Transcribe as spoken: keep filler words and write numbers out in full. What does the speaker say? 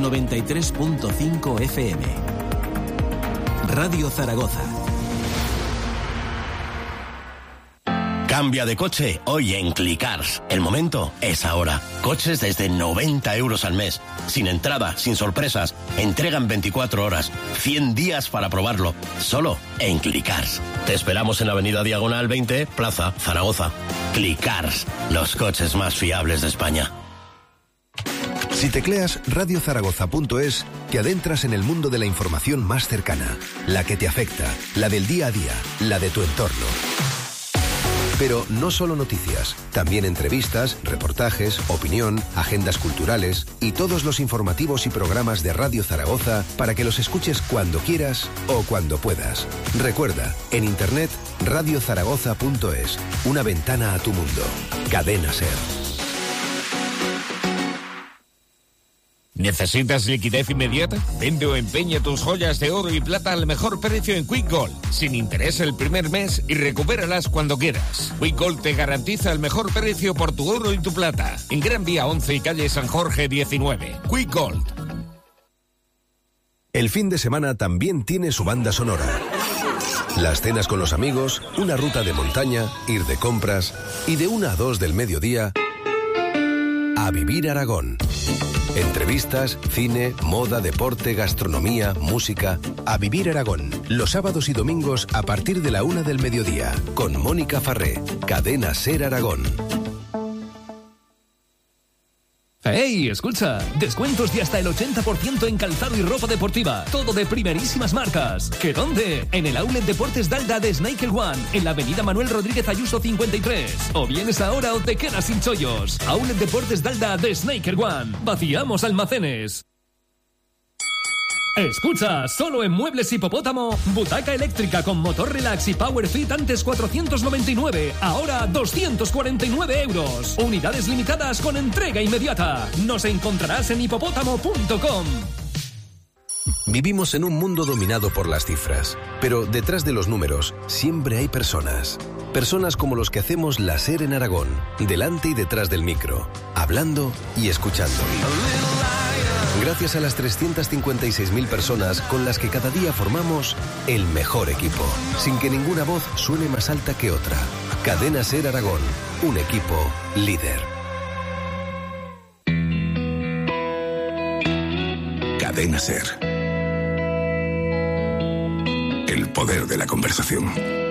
noventa y tres punto cinco F M. Radio Zaragoza. Cambia de coche hoy en Clicars. El momento es ahora. Coches desde noventa euros al mes. Sin entrada, sin sorpresas. Entrega en veinticuatro horas. cien días para probarlo. Solo en Clicars. Te esperamos en Avenida Diagonal veinte, Plaza Zaragoza. Clicars. Los coches más fiables de España. Si tecleas radio zaragoza punto es, te adentras en el mundo de la información más cercana. La que te afecta. La del día a día. La de tu entorno. Pero no solo noticias, también entrevistas, reportajes, opinión, agendas culturales y todos los informativos y programas de Radio Zaragoza para que los escuches cuando quieras o cuando puedas. Recuerda, en internet radio zaragoza punto es, una ventana a tu mundo. Cadena SER. ¿Necesitas liquidez inmediata? Vende o empeña tus joyas de oro y plata al mejor precio en Quick Gold, sin interés el primer mes y recupéralas cuando quieras. Quick Gold te garantiza el mejor precio por tu oro y tu plata. En Gran Vía once y calle San Jorge diecinueve. Quick Gold. El fin de semana también tiene su banda sonora. Las cenas con los amigos, una ruta de montaña, ir de compras y de una a dos del mediodía a Vivir Aragón. Entrevistas, cine, moda, deporte, gastronomía, música. A Vivir Aragón, los sábados y domingos a partir de la una del mediodía, con Mónica Farré, Cadena SER Aragón. ¡Hey! Escucha, descuentos de hasta el ochenta por ciento en calzado y ropa deportiva, todo de primerísimas marcas. ¿Qué dónde? En el Outlet Deportes Dalda de Snaker One, en la avenida Manuel Rodríguez Ayuso cincuenta y tres. O vienes ahora o te quedas sin chollos. Outlet Deportes Dalda de Snaker One. Vaciamos almacenes. Escucha, solo en Muebles Hipopótamo, butaca eléctrica con motor relax y power fit antes cuatrocientos noventa y nueve, ahora doscientos cuarenta y nueve euros. Unidades limitadas con entrega inmediata. Nos encontrarás en hipopótamo punto com. Vivimos en un mundo dominado por las cifras, pero detrás de los números siempre hay personas. Personas como los que hacemos la SER en Aragón, delante y detrás del micro, hablando y escuchando. Gracias a las trescientas cincuenta y seis mil personas con las que cada día formamos el mejor equipo, sin que ninguna voz suene más alta que otra. Cadena SER Aragón, un equipo líder. Cadena SER. El poder de la conversación.